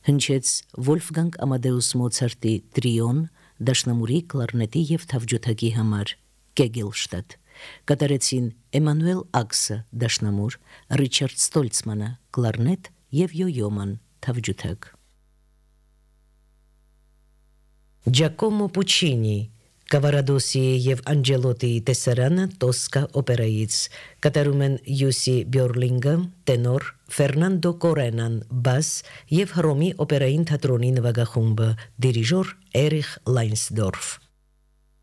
հնչեց Վոլֆգանգ Ամադեուս Մոցարտի տրիոն դաշնամուրի, կլարնետի և թավջութակի համար Կեգելշտադ, կատարեցին Էմանուել Աքսը դաշնամուր, Ռիչարդ Ստոլցմանը կլարնետ և Յոյոման թավջութակ։ Ջակոմո Պուչինի Կավարադոսիի և Անջելոտիի տեսարանը Տոսկա օպերայից, կատարում են Յուսի Բյորլինգը տենոր, Ֆերնանդո Կորենան բաս և Հռոմի օպերային թատրոնի նվագախումբը, դիրիժոր Էրիխ Լայնսդորֆ։